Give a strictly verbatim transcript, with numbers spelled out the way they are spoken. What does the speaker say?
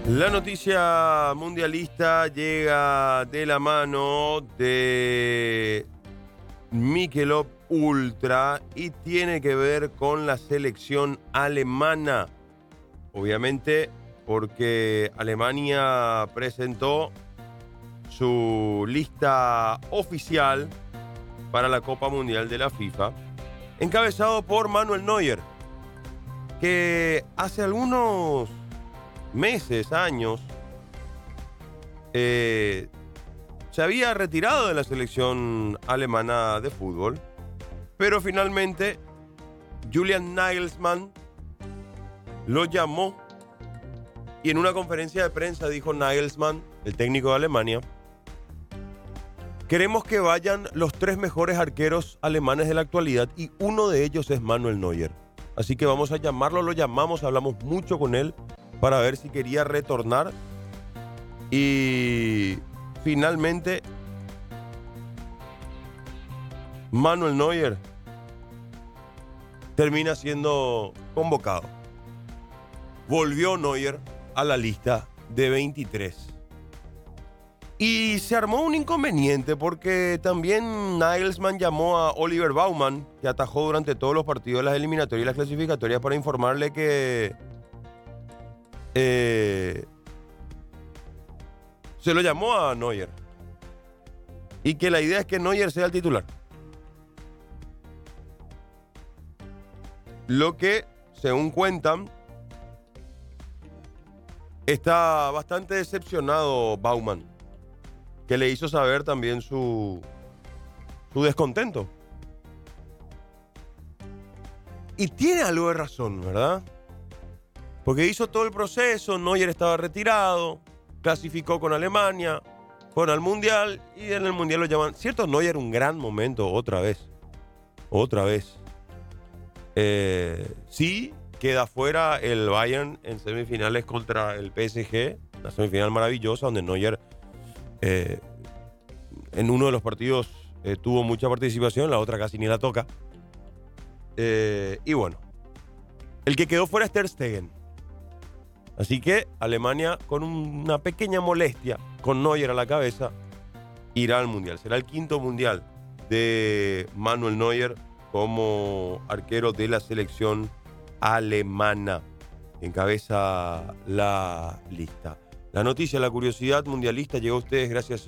La noticia mundialista llega de la mano de Michelob Ultra y tiene que ver con la selección alemana. Obviamente porque Alemania presentó su lista oficial para la Copa Mundial de la FIFA, encabezado por Manuel Neuer, que hace algunos meses, años, eh, se había retirado de la selección alemana de fútbol, pero finalmente Julian Nagelsmann lo llamó y en una conferencia de prensa dijo Nagelsmann, el técnico de Alemania: queremos que vayan los tres mejores arqueros alemanes de la actualidad y uno de ellos es Manuel Neuer. Así que vamos a llamarlo, lo llamamos, hablamos mucho con él para ver si quería retornar y finalmente Manuel Neuer termina siendo convocado. Volvió Neuer a la lista de veintitrés. Y se armó un inconveniente porque también Nagelsmann llamó a Oliver Baumann, que atajó durante todos los partidos de las eliminatorias y las clasificatorias, para informarle que eh, se lo llamó a Neuer y que la idea es que Neuer sea el titular. Lo que, según cuentan, está bastante decepcionado Baumann, que le hizo saber también su, su descontento. Y tiene algo de razón, ¿verdad? Porque hizo todo el proceso, Neuer estaba retirado, clasificó con Alemania, fueron al Mundial y en el Mundial lo llaman. Cierto, Neuer un gran momento otra vez. Otra vez. Eh, sí, queda fuera el Bayern en semifinales contra el P S G, una semifinal maravillosa donde Neuer eh, en uno de los partidos eh, tuvo mucha participación, la otra casi ni la toca. Eh, y bueno, el que quedó fuera es Ter Stegen. Así que Alemania, con una pequeña molestia, con Neuer a la cabeza, irá al Mundial. Será el quinto Mundial de Manuel Neuer como arquero de la selección alemana. Encabeza la lista. La noticia, la curiosidad mundialista llegó a ustedes gracias